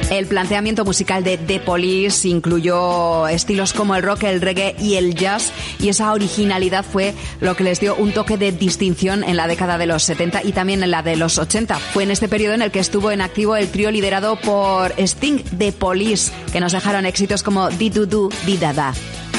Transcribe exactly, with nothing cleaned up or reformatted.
El planteamiento musical de The Police incluyó estilos como el rock, el reggae y el jazz, y esa originalidad fue lo que les dio un toque de distinción en la década de los setenta y también en la de los ochenta. Fue en este periodo en el que estuvo en activo el trío liderado por Sting, The Police, que nos dejaron éxitos como Di Du Du, Di Da Da.